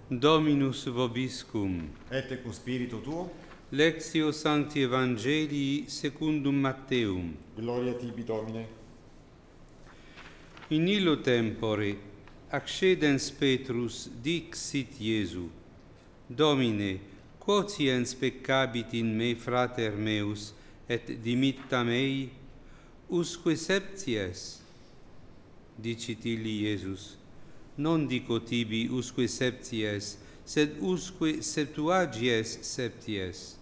Dominus vobiscum. Et cum spiritu tuo, Lectio Sancti Evangelii secundum Matteum. gloria tibi Domine. In illo tempore accedens Petrus dixit Iesu: Domine, quotiens peccabit in me frater meus et dimitta mei, usque septies? Dicit illi Iesus: non dico tibi usque septies, sed usque septuagies septies.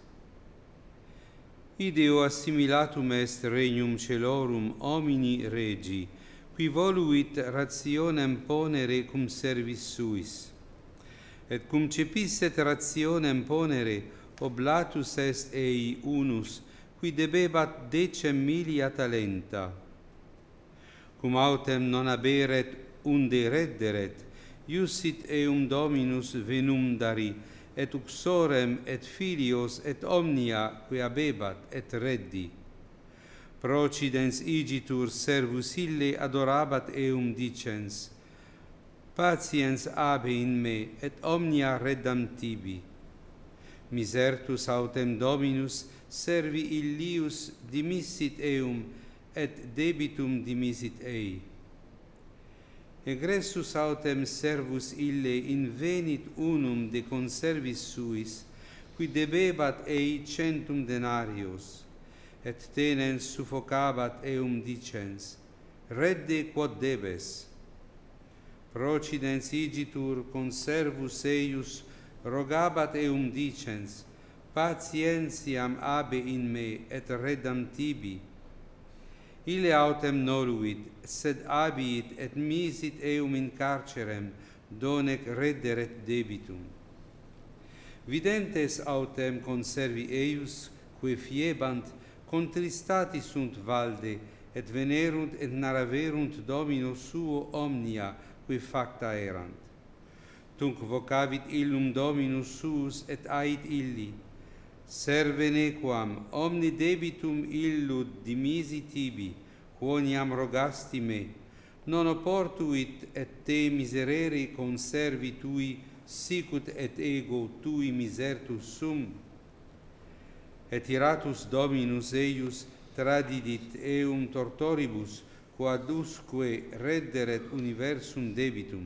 Ideo assimilatum est regnum celorum homini regi, qui voluit rationem ponere cum servis suis. Et cum cepisset rationem ponere, oblatus est ei unus, qui debebat 10.000 talenta. Cum autem non haberet unde redderet, iussit eum Dominus venundari, et uxorem et filios et omnia qui habebat et reddi. Procidens igitur servus ille adorabat eum dicens: Patiens habe in me, et omnia reddam tibi. Misertus autem Dominus servi illius dimissit eum, et debitum dimissit ei. Egressus autem servus ille invenit unum de conservis suis, qui debebat ei 100 denarios, et tenens suffocabat eum dicens: redde quod debes. Procidens igitur conservus eius rogabat eum dicens: patientiam habe in me, et reddam tibi. Ille autem noluit, sed abiit et misit eum in carcerem, donec redderet debitum. Videntes autem conservi eius, que fiebant, contristati sunt valde, et venerunt et naraverunt Domino suo omnia, qui facta erant. Tunc vocavit illum Dominus suus, et ait illi: serve nequam, omni debitum illud dimisi tibi, quoniam rogasti me, non oportuit et te miserere conservi tui, sicut et ego tui misertus sum? Et iratus Dominus eius tradidit eum tortoribus, quod usque redderet universum debitum.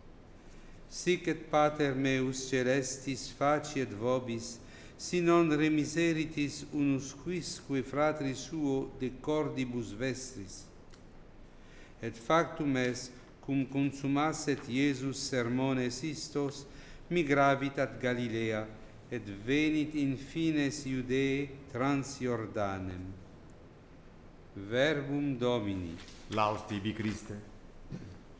Sic et Pater meus celestis faciet vobis, si non remiseritis unus quisque fratri suo de cordibus vestris. Et factum est, cum consumasset Iesus sermones istos, migravit ad Galilea, et venit in fines Iudee trans Jordanem. Verbum Domini. Laus tibi Christe.